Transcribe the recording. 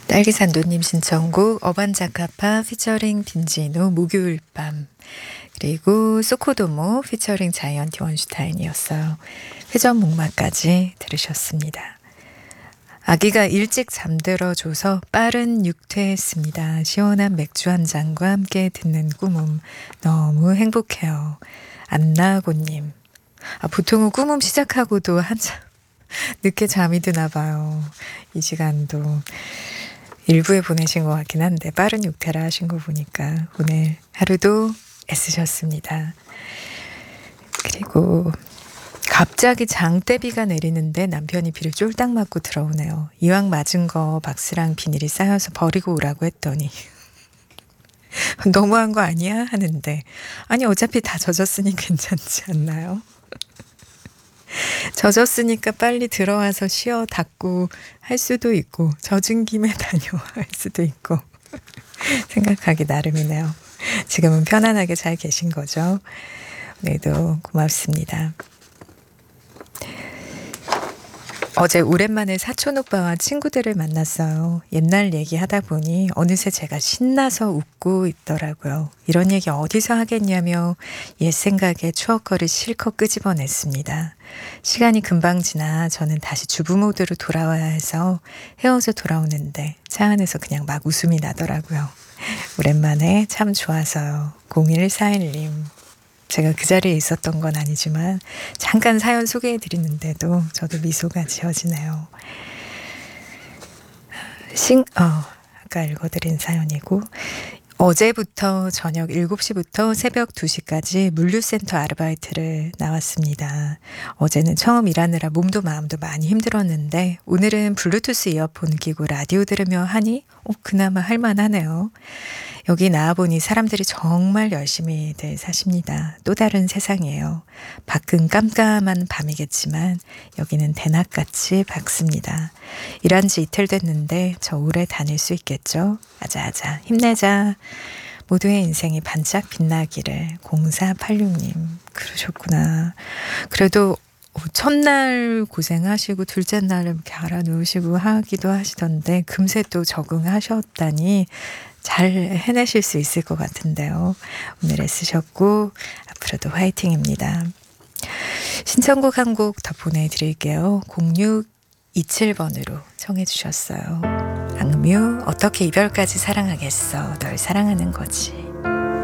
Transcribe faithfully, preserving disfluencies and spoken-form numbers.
딸기산도님 신청곡 어반자카파 피처링 빈지노 목요일 밤, 그리고 소코도모 피처링 자이언티 원슈타인이었어요. 회전 목마까지 들으셨습니다. 아기가 일찍 잠들어줘서 빠른 육퇴했습니다. 시원한 맥주 한 잔과 함께 듣는 꿈음 너무 행복해요. 안나고님, 아, 보통은 꿈음 시작하고도 한참 늦게 잠이 드나 봐요. 이 시간도 일부에 보내신 것 같긴 한데 빠른 육퇴라 하신 거 보니까 오늘 하루도 애쓰셨습니다. 그리고 갑자기 장대비가 내리는데 남편이 비를 쫄딱 맞고 들어오네요. 이왕 맞은 거 박스랑 비닐이 쌓여서 버리고 오라고 했더니 너무한 거 아니야? 하는데, 아니 어차피 다 젖었으니 괜찮지 않나요? 젖었으니까 빨리 들어와서 쉬어 닦고 할 수도 있고, 젖은 김에 다녀와 할 수도 있고 생각하기 나름이네요. 지금은 편안하게 잘 계신 거죠? 오늘도 고맙습니다. 어제 오랜만에 사촌 오빠와 친구들을 만났어요. 옛날 얘기하다 보니 어느새 제가 신나서 웃고 있더라고요. 이런 얘기 어디서 하겠냐며 옛 생각에 추억거리 실컷 끄집어냈습니다. 시간이 금방 지나 저는 다시 주부 모드로 돌아와야 해서 헤어져 돌아오는데 차 안에서 그냥 막 웃음이 나더라고요. 오랜만에 참 좋아서요. 공일사일님, 제가 그 자리에 있었던 건 아니지만 잠깐 사연 소개해 드리는데도 저도 미소가 지어지네요. 싱, 어, 아까 읽어드린 사연이고, 어제부터 저녁 일곱 시부터 새벽 두 시까지 물류센터 아르바이트를 나왔습니다. 어제는 처음 일하느라 몸도 마음도 많이 힘들었는데 오늘은 블루투스 이어폰 끼고 라디오 들으며 하니 어, 그나마 할만하네요. 여기 나와보니 사람들이 정말 열심히들 사십니다. 또 다른 세상이에요. 밖은 깜깜한 밤이겠지만 여기는 대낮같이 밝습니다. 일한 지 이틀 됐는데 저 오래 다닐 수 있겠죠? 아자아자 힘내자. 모두의 인생이 반짝 빛나기를. 공사팔육님 그러셨구나. 그래도 첫날 고생하시고 둘째 날 이렇게 알아놓으시고 하기도 하시던데 금세 또 적응하셨다니 잘 해내실 수 있을 것 같은데요. 오늘 애쓰셨고 앞으로도 화이팅입니다. 신청곡 한 곡 더 보내드릴게요. 공육이칠 번으로 청해 주셨어요. 악뮤 어떻게 이별까지 사랑하겠어, 널 사랑하는 거지.